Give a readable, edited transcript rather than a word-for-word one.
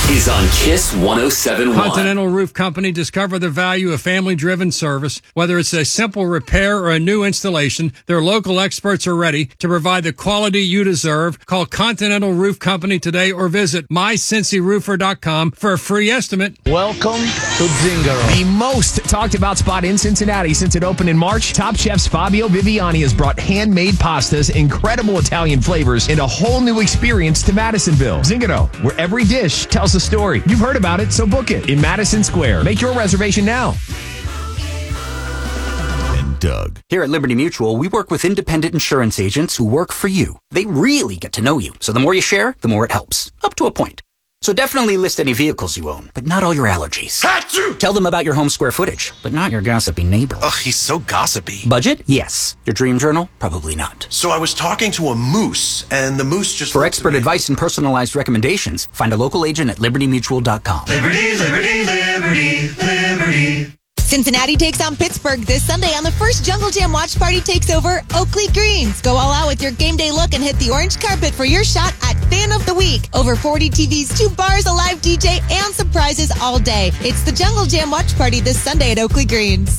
is on Kiss 107.1. Continental Roof Company. Discover the value of family-driven service. Whether it's a simple repair or a new installation, their local experts are ready to provide the quality you deserve. Call Continental Roof Company today or visit mycincyroofer.com for a free estimate. Welcome to Zingaro. The most talked about spot in Cincinnati since it opened in March. Top chefs Fabio Viviani has brought handmade pastas, incredible Italian flavors, and a whole new experience to Madisonville. Zingaro, where every dish tells a story. You've heard about it, so book it in Madison Square. Make your reservation now. And Doug. Here at Liberty Mutual, we work with independent insurance agents who work for you. They really get to know you, so the more you share, the more it helps. Up to a point. So definitely list any vehicles you own, but not all your allergies. Achoo! Tell them about your home square footage, but not your gossipy neighbor. Ugh, he's so gossipy. Budget? Yes. Your dream journal? Probably not. So I was talking to a moose, and the moose just... For expert advice and personalized recommendations, find a local agent at libertymutual.com. Liberty, liberty, liberty, liberty. Cincinnati takes on Pittsburgh this Sunday on the first Jungle Jam watch party takes over Oakley Greens. Go all out with your game day look and hit the orange carpet for your shot at Fan of the Week. Over 40 TVs, 2 bars, a live DJ, and surprises all day. It's the Jungle Jam watch party this Sunday at Oakley Greens.